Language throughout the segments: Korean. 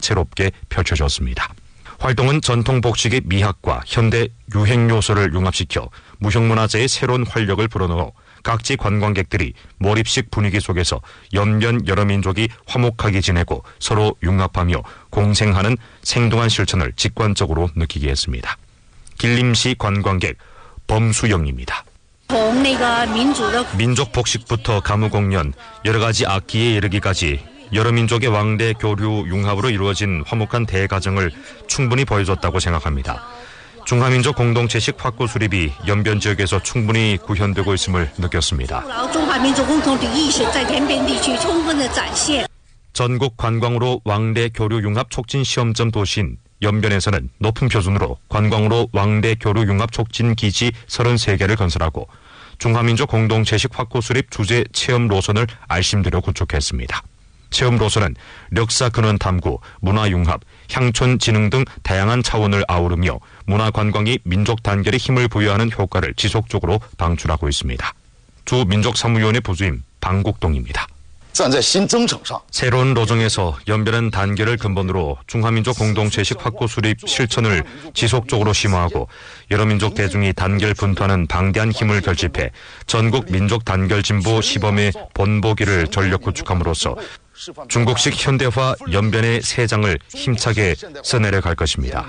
새롭게 펼쳐졌습니다. 활동은 전통 복식의 미학과 현대 유행 요소를 융합시켜 무형문화재의 새로운 활력을 불어넣어 각지 관광객들이 몰입식 분위기 속에서 연변 여러 민족이 화목하게 지내고 서로 융합하며 공생하는 생동한 실천을 직관적으로 느끼게 했습니다. 길림시 관광객 범수영입니다. 민족 복식부터 가무 공연, 여러 가지 악기에 이르기까지 여러 민족의 왕래 교류 융합으로 이루어진 화목한 대가정을 충분히 보여줬다고 생각합니다. 중화민족 공동체식 확고 수립이 연변 지역에서 충분히 구현되고 있음을 느꼈습니다. 전국 관광으로 왕래 교류 융합 촉진 시험점 도시인 연변에서는 높은 표준으로 관광으로 왕래 교류 융합 촉진 기지 33개를 건설하고 중화민족 공동체식 확고 수립 주제 체험 노선을 알심대로 구축했습니다. 체험 노선은 역사 근원 탐구, 문화 융합, 향촌 진흥 등 다양한 차원을 아우르며 문화 관광이 민족 단결에 힘을 부여하는 효과를 지속적으로 방출하고 있습니다. 주 민족사무위원회 부주임 방국동입니다. 새로운 로정에서 연변은 단결을 근본으로 중화민족 공동체식 확고 수립 실천을 지속적으로 심화하고 여러 민족 대중이 단결 분투하는 방대한 힘을 결집해 전국 민족 단결 진보 시범의 본보기를 전력 구축함으로써 중국식 현대화 연변의 새 장을 힘차게 써내려갈 것입니다.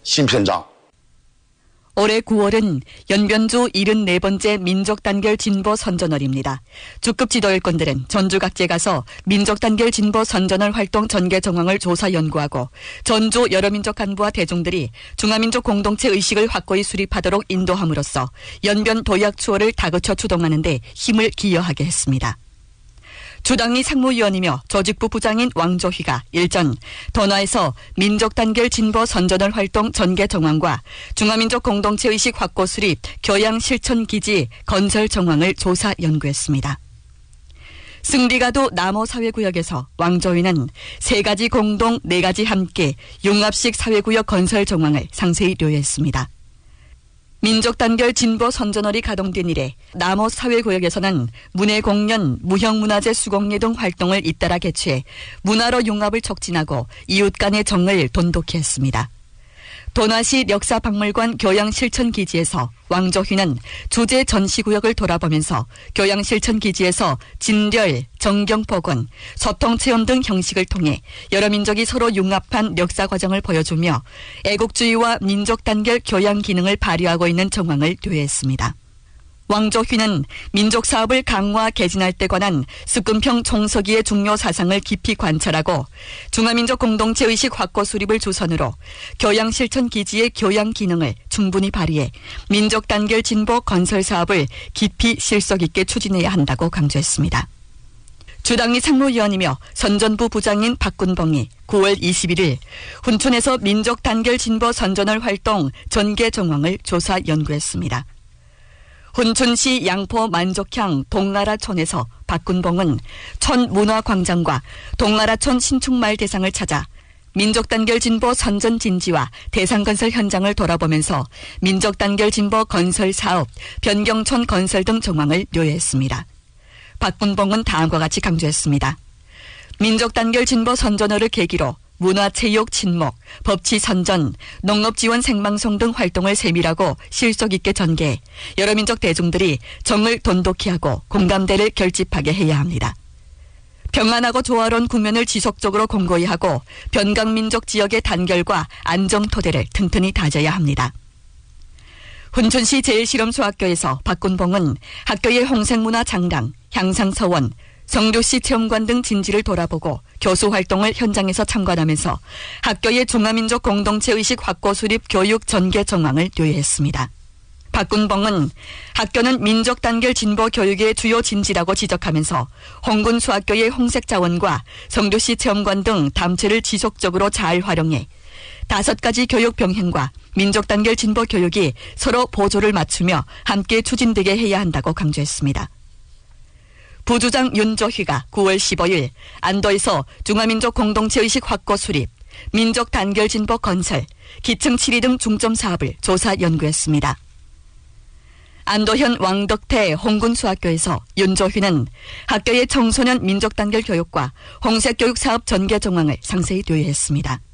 올해 9월은 연변주 74번째 민족단결 진보 선전월입니다. 주급 지도 일꾼들은 전주 각지에 가서 민족단결 진보 선전월 활동 전개 정황을 조사 연구하고 전주 여러 민족 간부와 대중들이 중화민족 공동체 의식을 확고히 수립하도록 인도함으로써 연변 도약 추월을 다그쳐 추동하는 데 힘을 기여하게 했습니다. 주당리 상무위원이며 조직부 부장인 왕조휘가 일전 던화에서 민족단결 진보 선전월 활동 전개 정황과 중화민족 공동체의식 확고 수립 교양 실천 기지 건설 정황을 조사 연구했습니다. 승리가도 남호 사회구역에서 왕조휘는 3가지 공동 4가지 함께 융합식 사회구역 건설 정황을 상세히 료했습니다. 민족단결 진보 선전월이 가동된 이래 남호 사회구역에서는 문해공연, 무형문화재 수공예 등 활동을 잇따라 개최해 문화로 융합을 촉진하고 이웃 간의 정을 돈독히 했습니다. 도나시 역사박물관 교양실천기지에서 왕조휘는 주제 전시구역을 돌아보면서 교양실천기지에서 진렬, 정경복원, 소통체험 등 형식을 통해 여러 민족이 서로 융합한 역사 과정을 보여주며 애국주의와 민족단결 교양 기능을 발휘하고 있는 정황을 료했습니다. 왕조휘는 민족사업을 강화 개진할 때 관한 습근평 총서기의 중요 사상을 깊이 관찰하고 중화민족 공동체의식 확고 수립을 주선으로 교양실천 기지의 교양 기능을 충분히 발휘해 민족단결 진보 건설 사업을 깊이 실속 있게 추진해야 한다고 강조했습니다. 주당리 상무위원이며 선전부 부장인 박군봉이 9월 21일 훈춘에서 민족단결 진보 선전월 활동 전개 정황을 조사 연구했습니다. 훈춘시 양포 만족향 동나라촌에서 박군봉은 촌 문화광장과 동나라촌 신축마을 대상을 찾아 민족단결 진보 선전 진지와 대상건설 현장을 돌아보면서 민족단결 진보 건설 사업, 변경촌 건설 등 정황을 료했습니다. 박군봉은 다음과 같이 강조했습니다. 민족단결 진보 선전월을 계기로 문화체육 친목, 법치 선전, 농업지원 생방송 등 활동을 세밀하고 실속 있게 전개해 여러 민족 대중들이 정을 돈독히 하고 공감대를 결집하게 해야 합니다. 평안하고 조화로운 국면을 지속적으로 공고히 하고 변강민족 지역의 단결과 안정 토대를 튼튼히 다져야 합니다. 훈춘시 제1실험소학교에서 박군봉은 학교의 홍색문화 장랑, 향상서원, 성교시 체험관 등 진지를 돌아보고 교수 활동을 현장에서 참관하면서 학교의 중화민족 공동체의식 확고 수립 교육 전개 정황을 료했습니다. 박군봉은 학교는 민족단결 진보 교육의 주요 진지라고 지적하면서 홍군수학교의 홍색자원과 성교시 체험관 등 담체를 지속적으로 잘 활용해 5가지 교육 병행과 민족단결 진보 교육이 서로 보조를 맞추며 함께 추진되게 해야 한다고 강조했습니다. 부주장 윤조휘가 9월 15일 안도에서 중화민족 공동체의식 확고 수립, 민족 단결 진보 건설, 기층 7위 등 중점 사업을 조사 연구했습니다. 안도현 왕덕태 홍군수학교에서 윤조휘는 학교의 청소년 민족 단결 교육과 홍색 교육 사업 전개 정황을 상세히 료했습니다.